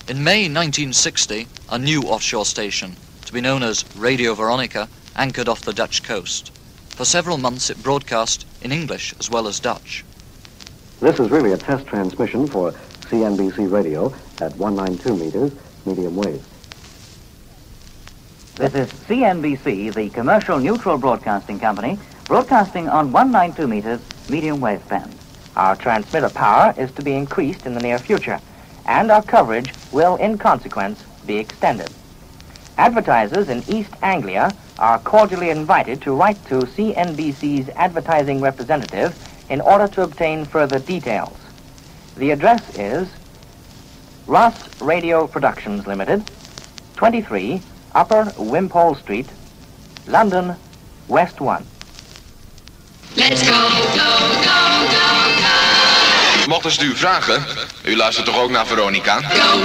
In May 1960, a new offshore station, to be known as Radio Veronica, anchored off the Dutch coast. For several months it broadcast in English as well as Dutch. This is really a test transmission for CNBC radio at 192 meters, medium wave. This is CNBC, the commercial neutral broadcasting company, broadcasting on 192 meters, medium wave band. Our transmitter power is to be increased in the near future, and our coverage will, in consequence, be extended. Advertisers in East Anglia are cordially invited to write to CNBC's advertising representative in order to obtain further details. The address is Ross Radio Productions Limited, 23 Upper Wimpole Street, London, West 1. Let's go, go, go, go, go! Mochten ze het u vragen, u luistert toch ook naar Veronica? Go.